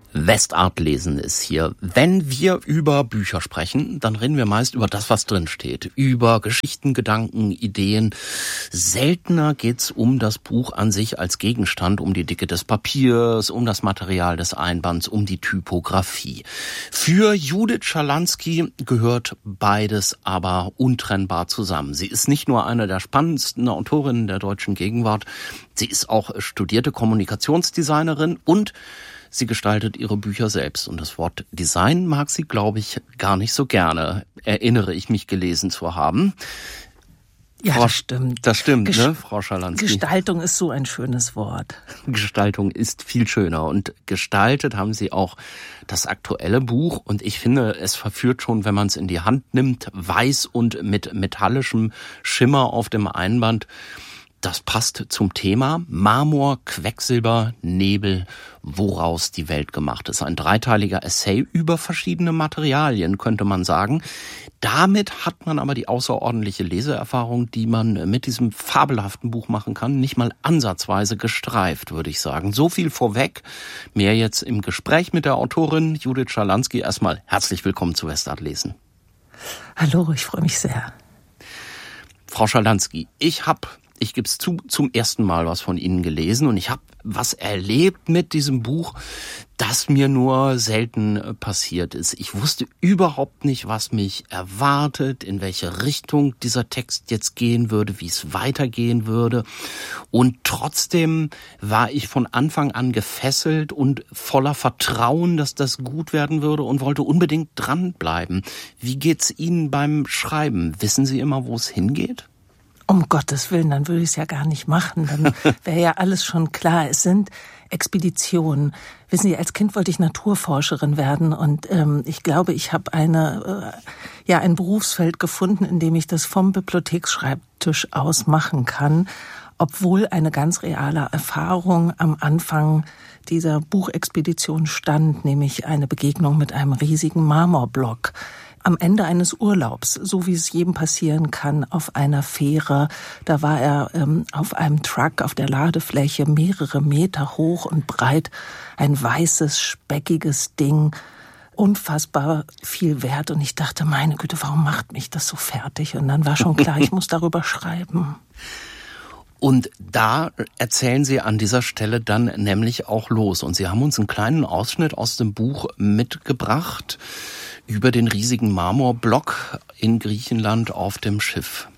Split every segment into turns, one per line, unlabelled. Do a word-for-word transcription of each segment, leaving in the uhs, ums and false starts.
Westart lesen ist hier. Wenn wir über Bücher sprechen, dann reden wir meist über das, was drin steht. Über Geschichten, Gedanken, Ideen. Seltener geht's um das Buch an sich als Gegenstand, um die Dicke des Papiers, um das Material des Einbands, um die Typografie. Für Judith Schalansky gehört beides aber untrennbar zusammen. Sie ist nicht nur eine der spannendsten Autorinnen der deutschen Gegenwart, sie ist auch studierte Kommunikationsdesignerin und sie gestaltet ihre Bücher selbst. Und das Wort Design mag sie, glaube ich, gar nicht so gerne, erinnere ich mich gelesen zu haben.
Ja,
Frau,
das stimmt.
Das stimmt,
Ges-
ne, Frau Schalansky?
Gestaltung ist so ein schönes Wort.
Gestaltung ist viel schöner. Und gestaltet haben sie auch das aktuelle Buch. Und ich finde, es verführt schon, wenn man es in die Hand nimmt, weiß und mit metallischem Schimmer auf dem Einband. Das passt zum Thema Marmor, Quecksilber, Nebel, woraus die Welt gemacht ist. Ein dreiteiliger Essay über verschiedene Materialien, könnte man sagen. Damit hat man aber die außerordentliche Leseerfahrung, die man mit diesem fabelhaften Buch machen kann, nicht mal ansatzweise gestreift, würde ich sagen. So viel vorweg. Mehr jetzt im Gespräch mit der Autorin Judith Schalansky. Erstmal herzlich willkommen zu Westart lesen.
Hallo, ich freue mich sehr.
Frau Schalansky, ich habe Ich gebe es zu, zum ersten Mal was von Ihnen gelesen und ich habe was erlebt mit diesem Buch, das mir nur selten passiert ist. Ich wusste überhaupt nicht, was mich erwartet, in welche Richtung dieser Text jetzt gehen würde, wie es weitergehen würde. Und trotzdem war ich von Anfang an gefesselt und voller Vertrauen, dass das gut werden würde und wollte unbedingt dranbleiben. Wie geht's Ihnen beim Schreiben? Wissen Sie immer, wo es hingeht?
Um Gottes Willen, dann würde ich es ja gar nicht machen. Dann wäre ja alles schon klar. Es sind Expeditionen. Wissen Sie, als Kind wollte ich Naturforscherin werden und ähm, ich glaube, ich habe eine äh, ja ein Berufsfeld gefunden, in dem ich das vom Bibliotheksschreibtisch aus machen kann, obwohl eine ganz reale Erfahrung am Anfang dieser Buchexpedition stand, nämlich eine Begegnung mit einem riesigen Marmorblock. Am Ende eines Urlaubs, so wie es jedem passieren kann, auf einer Fähre. Da war er ähm, auf einem Truck auf der Ladefläche, mehrere Meter hoch und breit. Ein weißes, speckiges Ding, unfassbar viel wert. Und ich dachte, meine Güte, warum macht mich das so fertig? Und dann war schon klar, ich muss darüber schreiben.
Und da erzählen Sie an dieser Stelle dann nämlich auch los. Und Sie haben uns einen kleinen Ausschnitt aus dem Buch mitgebracht über den riesigen Marmorblock in Griechenland auf dem Schiff.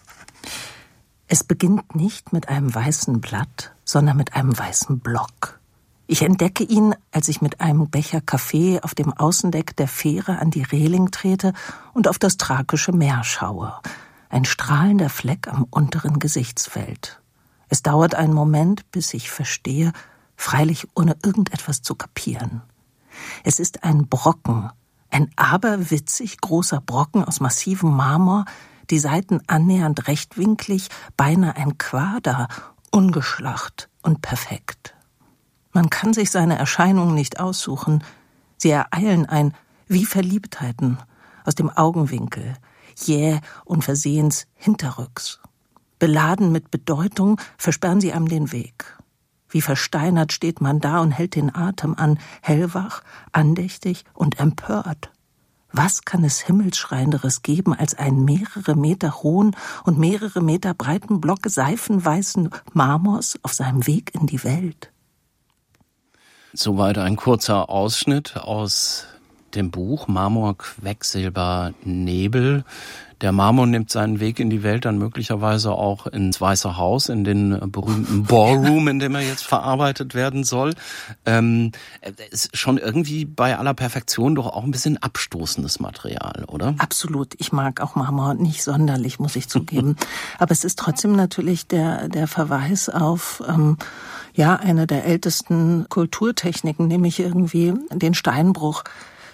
Es beginnt nicht mit einem weißen Blatt, sondern mit einem weißen Block. Ich entdecke ihn, als ich mit einem Becher Kaffee auf dem Außendeck der Fähre an die Reling trete und auf das Thrakische Meer schaue. Ein strahlender Fleck am unteren Gesichtsfeld. Es dauert einen Moment, bis ich verstehe, freilich ohne irgendetwas zu kapieren. Es ist ein Brocken, ein aberwitzig großer Brocken aus massivem Marmor, die Seiten annähernd rechtwinklig, beinahe ein Quader, ungeschlacht und perfekt. Man kann sich seine Erscheinungen nicht aussuchen. Sie ereilen ein wie Verliebtheiten aus dem Augenwinkel, jäh und versehens hinterrücks. Beladen mit Bedeutung versperren sie einem den Weg. Wie versteinert steht man da und hält den Atem an, hellwach, andächtig und empört. Was kann es Himmelschreienderes geben als einen mehrere Meter hohen und mehrere Meter breiten Block seifenweißen Marmors auf seinem Weg in die Welt?
Soweit ein kurzer Ausschnitt aus dem Buch Marmor, Quecksilber, Nebel. Der Marmor nimmt seinen Weg in die Welt dann möglicherweise auch ins Weiße Haus, in den berühmten Ballroom, in dem er jetzt verarbeitet werden soll. Ähm, ist schon irgendwie bei aller Perfektion doch auch ein bisschen abstoßendes Material, oder?
Absolut. Ich mag auch Marmor nicht sonderlich, muss ich zugeben. Aber es ist trotzdem natürlich der, der Verweis auf, ähm, ja, eine der ältesten Kulturtechniken, nämlich irgendwie den Steinbruch,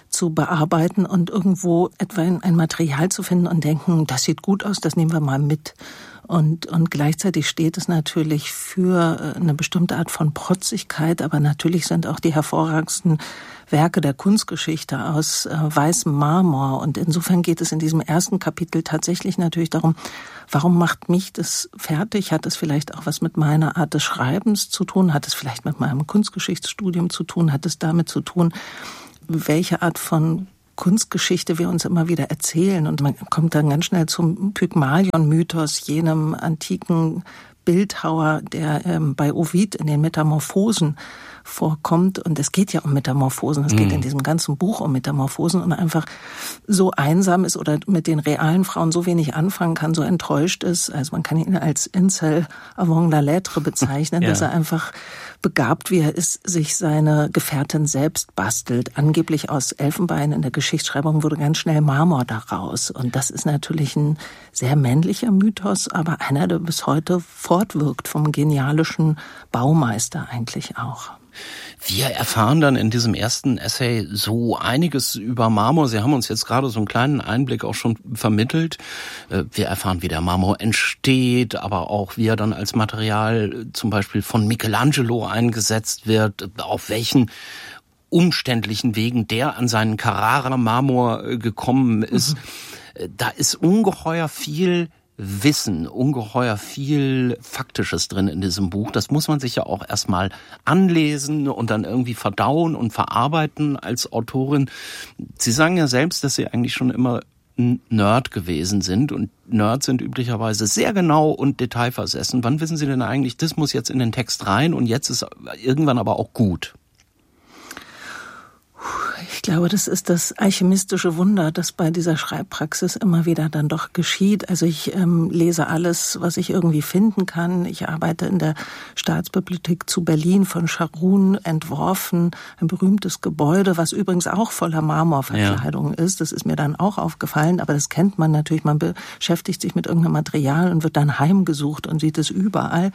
zu bearbeiten und irgendwo etwa ein Material zu finden und denken, das sieht gut aus, das nehmen wir mal mit. Und, und gleichzeitig steht es natürlich für eine bestimmte Art von Protzigkeit, aber natürlich sind auch die hervorragendsten Werke der Kunstgeschichte aus äh, weißem Marmor. Und insofern geht es in diesem ersten Kapitel tatsächlich natürlich darum, warum macht mich das fertig? Hat es vielleicht auch was mit meiner Art des Schreibens zu tun? Hat es vielleicht mit meinem Kunstgeschichtsstudium zu tun? Hat es damit zu tun, welche Art von Kunstgeschichte wir uns immer wieder erzählen? Und man kommt dann ganz schnell zum Pygmalion-Mythos, jenem antiken Bildhauer, der ähm, bei Ovid in den Metamorphosen vorkommt. Und es geht ja um Metamorphosen. Es geht mhm. in diesem ganzen Buch um Metamorphosen und einfach so einsam ist oder mit den realen Frauen so wenig anfangen kann, so enttäuscht ist. Also man kann ihn als Incel avant la lettre bezeichnen, ja. dass er einfach begabt, wie er ist, sich seine Gefährtin selbst bastelt. Angeblich aus Elfenbein. In der Geschichtsschreibung wurde ganz schnell Marmor daraus. Und das ist natürlich ein sehr männlicher Mythos, aber einer, der bis heute fortwirkt vom genialischen Baumeister eigentlich auch.
Wir erfahren dann in diesem ersten Essay so einiges über Marmor. Sie haben uns jetzt gerade so einen kleinen Einblick auch schon vermittelt. Wir erfahren, wie der Marmor entsteht, aber auch wie er dann als Material zum Beispiel von Michelangelo eingesetzt wird, auf welchen umständlichen Wegen der an seinen Carrara-Marmor gekommen ist. Mhm. Da ist ungeheuer viel Wissen, ungeheuer viel Faktisches drin in diesem Buch. Das muss man sich ja auch erstmal anlesen und dann irgendwie verdauen und verarbeiten als Autorin. Sie sagen ja selbst, dass Sie eigentlich schon immer ein Nerd gewesen sind und Nerds sind üblicherweise sehr genau und detailversessen. Wann wissen Sie denn eigentlich, das muss jetzt in den Text rein und jetzt ist irgendwann aber auch gut?
Ich glaube, das ist das alchemistische Wunder, das bei dieser Schreibpraxis immer wieder dann doch geschieht. Also ich ähm, lese alles, was ich irgendwie finden kann. Ich arbeite in der Staatsbibliothek zu Berlin, von Scharun entworfen, ein berühmtes Gebäude, was übrigens auch voller Marmorverkleidung ja. ist. Das ist mir dann auch aufgefallen, aber das kennt man natürlich. Man beschäftigt sich mit irgendeinem Material und wird dann heimgesucht und sieht es überall.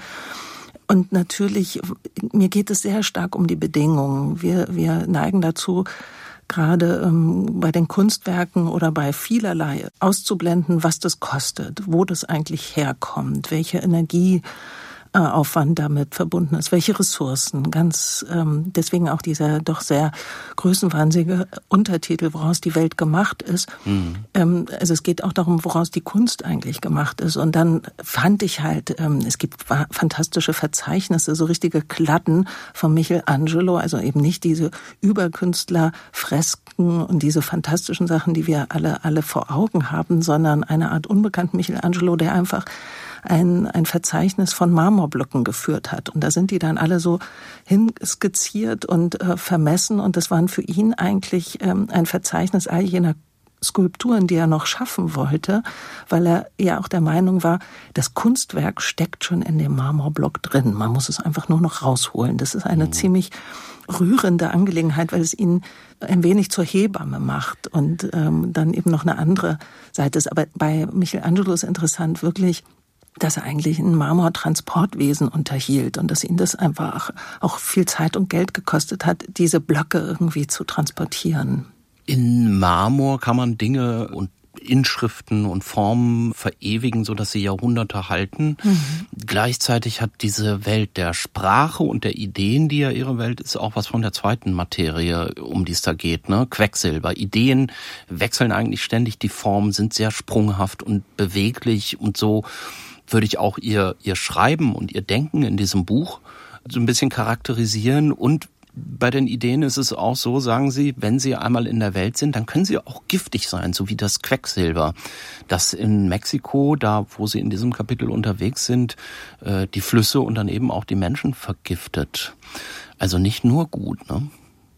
Und natürlich, mir geht es sehr stark um die Bedingungen. Wir, wir neigen dazu, gerade ähm, bei den Kunstwerken oder bei vielerlei auszublenden, was das kostet, wo das eigentlich herkommt, welche Energie äh, Aufwand damit verbunden ist, welche Ressourcen. Ganz ähm, deswegen auch dieser doch sehr größenwahnsinnige Untertitel, woraus die Welt gemacht ist. Mhm. Ähm, also es geht auch darum, woraus die Kunst eigentlich gemacht ist. Und dann fand ich halt, ähm, es gibt fantastische Verzeichnisse, so richtige Klatten von Michelangelo, also eben nicht diese Überkünstler, Fresken und diese fantastischen Sachen, die wir alle alle vor Augen haben, sondern eine Art unbekannten Michelangelo, der einfach ein, ein Verzeichnis von Marmorblöcken geführt hat. Und da sind die dann alle so hinskizziert und äh, vermessen. Und das waren für ihn eigentlich ähm, ein Verzeichnis all jener Skulpturen, die er noch schaffen wollte, weil er ja auch der Meinung war, das Kunstwerk steckt schon in dem Marmorblock drin. Man muss es einfach nur noch rausholen. Das ist eine mhm. ziemlich rührende Angelegenheit, weil es ihn ein wenig zur Hebamme macht und ähm, dann eben noch eine andere Seite ist. Aber bei Michelangelo ist interessant wirklich, dass er eigentlich ein Marmortransportwesen unterhielt und dass ihn das einfach auch viel Zeit und Geld gekostet hat, diese Blöcke irgendwie zu transportieren.
In Marmor kann man Dinge und Inschriften und Formen verewigen, sodass sie Jahrhunderte halten. Mhm. Gleichzeitig hat diese Welt der Sprache und der Ideen, die ja ihre Welt ist, auch was von der zweiten Materie, um die es da geht, ne? Quecksilber. Ideen wechseln eigentlich ständig die Form, sind sehr sprunghaft und beweglich und so würde ich auch ihr, ihr Schreiben und ihr Denken in diesem Buch so ein bisschen charakterisieren. Und bei den Ideen ist es auch so, sagen Sie, wenn sie einmal in der Welt sind, dann können sie auch giftig sein, so wie das Quecksilber, das in Mexiko, da wo sie in diesem Kapitel unterwegs sind, die Flüsse und dann eben auch die Menschen vergiftet. Also nicht nur gut, ne?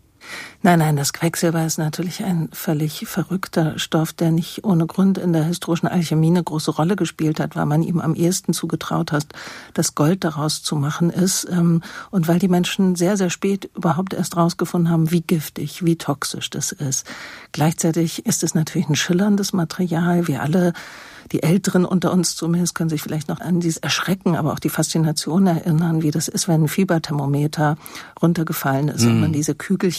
Nein, nein, das Quecksilber ist natürlich ein völlig verrückter Stoff, der nicht ohne Grund in der historischen Alchemie eine große Rolle gespielt hat, weil man ihm am ehesten zugetraut hat, dass Gold daraus zu machen ist und weil die Menschen sehr, sehr spät überhaupt erst rausgefunden haben, wie giftig, wie toxisch das ist. Gleichzeitig ist es natürlich ein schillerndes Material. Wir alle, die Älteren unter uns zumindest, können sich vielleicht noch an dieses Erschrecken, aber auch die Faszination erinnern, wie das ist, wenn ein Fieberthermometer runtergefallen ist mm. und man diese Kügelchen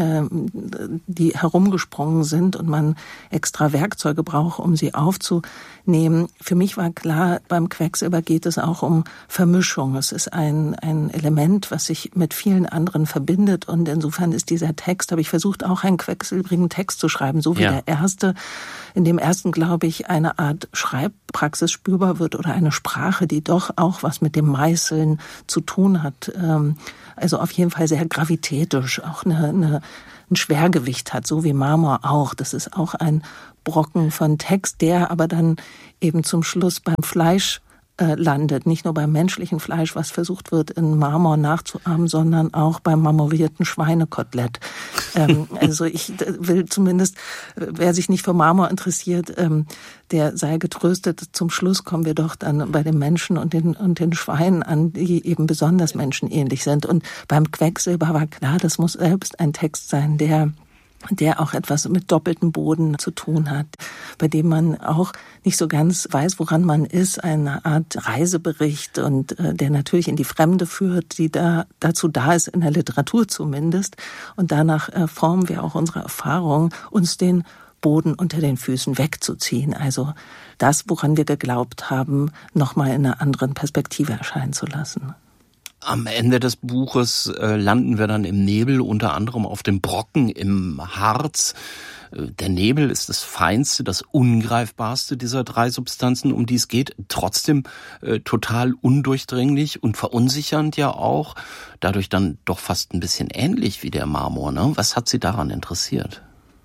äh, die herumgesprungen sind und man extra Werkzeuge braucht, um sie aufzunehmen. Für mich war klar, beim Quecksilber geht es auch um Vermischung. Es ist ein, ein Element, was sich mit vielen anderen verbindet und insofern ist dieser Text, habe ich versucht, auch einen quecksilbrigen Text zu schreiben, so wie ja. der erste. In dem ersten, glaube ich, eine Art Schreibpraxis spürbar wird oder eine Sprache, die doch auch was mit dem Meißeln zu tun hat. Also auf jeden Fall sehr gravitätisch, auch eine, eine, ein Schwergewicht hat, so wie Marmor auch. Das ist auch ein Brocken von Text, der aber dann eben zum Schluss beim Fleisch äh, landet. Nicht nur beim menschlichen Fleisch, was versucht wird, in Marmor nachzuahmen, sondern auch beim marmorierten Schweinekotelett. ähm, also ich will zumindest, wer sich nicht für Marmor interessiert, ähm, der sei getröstet. Zum Schluss kommen wir doch dann bei den Menschen und den, und den Schweinen an, die eben besonders menschenähnlich sind. Und beim Quecksilber war klar, das muss selbst ein Text sein, der der auch etwas mit doppeltem Boden zu tun hat, bei dem man auch nicht so ganz weiß, woran man ist, eine Art Reisebericht und äh, der natürlich in die Fremde führt, die da dazu da ist, in der Literatur zumindest. Und danach äh, formen wir auch unsere Erfahrung, uns den Boden unter den Füßen wegzuziehen. Also das, woran wir geglaubt haben, nochmal in einer anderen Perspektive erscheinen zu lassen.
Am Ende des Buches äh, landen wir dann im Nebel, unter anderem auf dem Brocken im Harz. Äh, der Nebel ist das feinste, das ungreifbarste dieser drei Substanzen, um die es geht. Trotzdem äh, total undurchdringlich und verunsichernd ja auch. Dadurch dann doch fast ein bisschen ähnlich wie der Marmor, ne? Was hat Sie daran interessiert?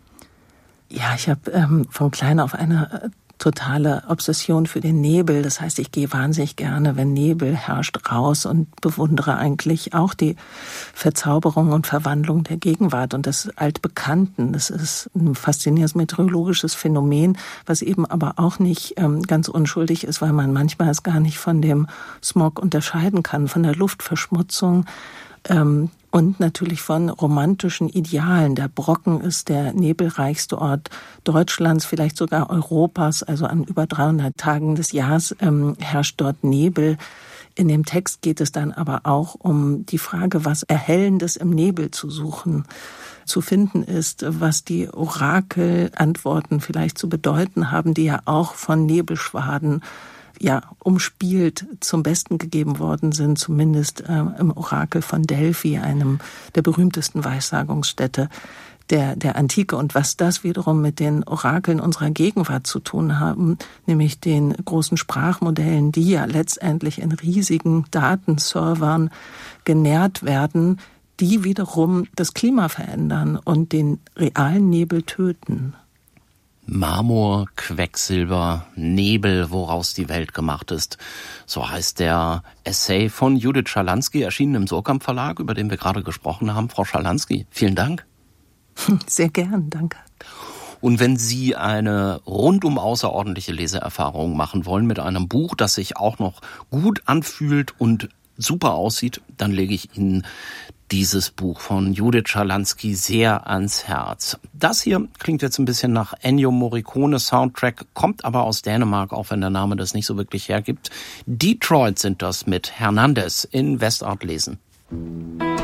Ja, ich habe ähm, von klein auf eine äh, totale Obsession für den Nebel. Das heißt, ich gehe wahnsinnig gerne, wenn Nebel herrscht, raus und bewundere eigentlich auch die Verzauberung und Verwandlung der Gegenwart und des Altbekannten. Das ist ein faszinierendes meteorologisches Phänomen, was eben aber auch nicht ähm, ganz unschuldig ist, weil man manchmal es gar nicht von dem Smog unterscheiden kann, von der Luftverschmutzung. Ähm, Und natürlich von romantischen Idealen. Der Brocken ist der nebelreichste Ort Deutschlands, vielleicht sogar Europas. Also an über dreihundert Tagen des Jahres ähm, herrscht dort Nebel. In dem Text geht es dann aber auch um die Frage, was Erhellendes im Nebel zu suchen, zu finden ist, was die Orakelantworten vielleicht zu bedeuten haben, die ja auch von Nebelschwaden ja, umspielt zum Besten gegeben worden sind, zumindest äh, im Orakel von Delphi, einem der berühmtesten Weissagungsstätte der, der Antike. Und was das wiederum mit den Orakeln unserer Gegenwart zu tun haben, nämlich den großen Sprachmodellen, die ja letztendlich in riesigen Datenservern genährt werden, die wiederum das Klima verändern und den realen Nebel töten.
Marmor, Quecksilber, Nebel, woraus die Welt gemacht ist. So heißt der Essay von Judith Schalansky, erschienen im Surkamp Verlag, über den wir gerade gesprochen haben. Frau Schalansky, vielen Dank.
Sehr gern, danke.
Und wenn Sie eine rundum außerordentliche Leseerfahrung machen wollen mit einem Buch, das sich auch noch gut anfühlt und super aussieht, dann lege ich Ihnen dieses Buch von Judith Schalansky sehr ans Herz. Das hier klingt jetzt ein bisschen nach Ennio Morricone Soundtrack, kommt aber aus Dänemark, auch wenn der Name das nicht so wirklich hergibt. Detroit sind das mit Hernandez in Westart lesen.